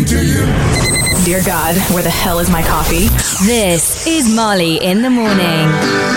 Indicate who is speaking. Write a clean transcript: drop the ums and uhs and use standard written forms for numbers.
Speaker 1: talking to you?
Speaker 2: Dear God, where the hell is my coffee?
Speaker 3: This is Molly in the Morning.